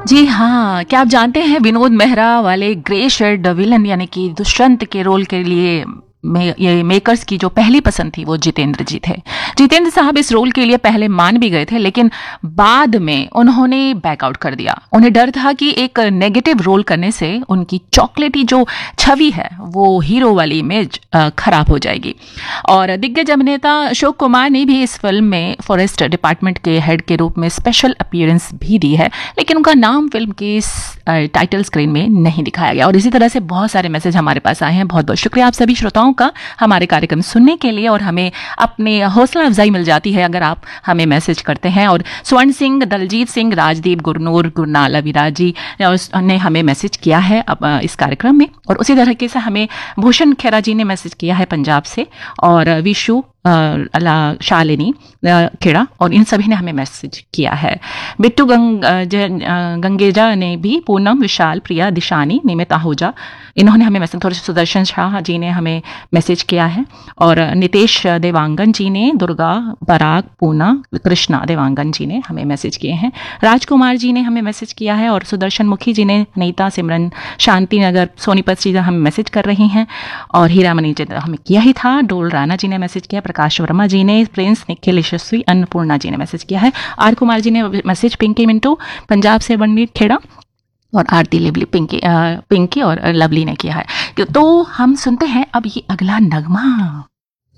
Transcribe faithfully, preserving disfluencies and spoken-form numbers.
जी हाँ, क्या आप जानते हैं विनोद मेहरा वाले ग्रे शेड विलन यानी कि दुष्यंत के रोल के लिए में ये मेकर्स की जो पहली पसंद थी वो जितेंद्र जी थे। जितेंद्र साहब इस रोल के लिए पहले मान भी गए थे, लेकिन बाद में उन्होंने बैकआउट कर दिया। उन्हें डर था कि एक नेगेटिव रोल करने से उनकी चॉकलेटी जो छवि है वो हीरो वाली इमेज खराब हो जाएगी। और दिग्गज अभिनेता अशोक कुमार ने भी इस फिल्म में फॉरेस्ट डिपार्टमेंट के हेड के रूप में स्पेशल अपीयरेंस भी दी है, लेकिन उनका नाम फिल्म की टाइटल स्क्रीन में नहीं दिखाया गया। और इसी तरह से बहुत सारे मैसेज हमारे पास आए हैं। बहुत बहुत शुक्रिया आप सभी श्रोताओं का हमारे कार्यक्रम सुनने के लिए, और हमें अपने हौसला अफजाई मिल जाती है अगर आप हमें मैसेज करते हैं। और स्वर्ण सिंह, दलजीत सिंह, राजदीप, गुरनूर, गुरनाल अविराज जी ने हमें मैसेज किया है अब इस कार्यक्रम में। और उसी तरीके से हमें भूषण खेरा जी ने मैसेज किया है पंजाब से, और विशु अला शालिनी खेड़ा, और इन सभी ने हमें मैसेज किया है। बिट्टू गंग गंगेजा ने भी, पूनम, विशाल, प्रिया, दिशानी, निमित आहूजा, इन्होंने हमें मैसेज, थोड़े सुदर्शन शाह जी ने हमें मैसेज किया है। और नितेश देवांगन जी ने, दुर्गा, पराग, पूना, कृष्णा देवांगन जी ने हमें मैसेज किए हैं। राजकुमार जी ने हमें मैसेज किया है, और सुदर्शन मुखी जी ने, नीता, सिमरन, शांति नगर, सोनीपत जी हमें मैसेज कर रही हैं। और हीरामणि जी हमें किया ही था। डोल राणा जी ने मैसेज किया, प्रकाश वर्मा जी ने, प्रिंस, निखिल, यशस्वी, अन्नपूर्णा जी ने मैसेज किया है। आर कुमार जी ने मैसेज, पिंकी मिंटू पंजाब से, वनवीर खेड़ा, और आरती लिवली, पिंकी आ, पिंकी और लवली ने किया है। तो हम सुनते हैं अब ये अगला नगमा।